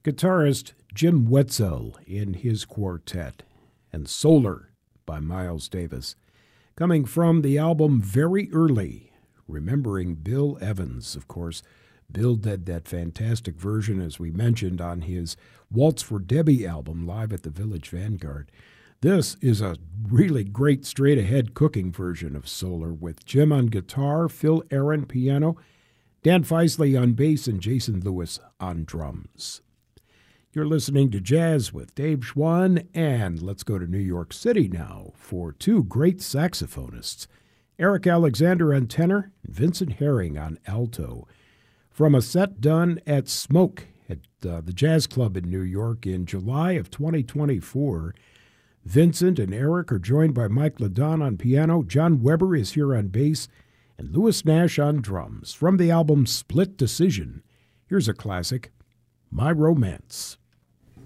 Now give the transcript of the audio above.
Guitarist Jim Wetzel in his quartet, and Solar by Miles Davis. Coming from the album Very Early, remembering Bill Evans, of course. Bill did that fantastic version, as we mentioned, on his Waltz for Debbie album, live at the Village Vanguard. This is a really great straight-ahead cooking version of Solar, with Jim on guitar, Phil Aaron piano, Dan Feisley on bass, and Jason Lewis on drums. You're listening to Jazz with Dave Schwann, and let's go to New York City now for two great saxophonists, Eric Alexander on tenor and Vincent Herring on alto, from a set done at Smoke at the Jazz Club in New York in July of 2024. Vincent and Eric are joined by Mike Ladon on piano, John Weber is here on bass, and Louis Nash on drums. From the album Split Decision, here's a classic, My Romance.